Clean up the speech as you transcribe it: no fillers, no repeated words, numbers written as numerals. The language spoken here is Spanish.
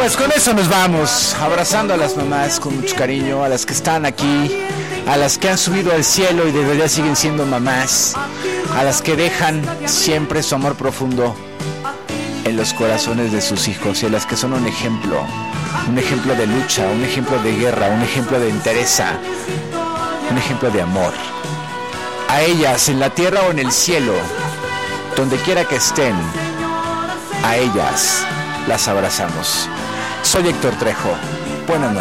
Pues con eso nos vamos, abrazando a las mamás con mucho cariño, a las que están aquí, a las que han subido al cielo y de verdad siguen siendo mamás, a las que dejan siempre su amor profundo en los corazones de sus hijos y a las que son un ejemplo de lucha, un ejemplo de guerra, un ejemplo de entereza, un ejemplo de amor. A ellas, en la tierra o en el cielo, donde quiera que estén, a ellas las abrazamos. Soy Héctor Trejo. Buenas noches.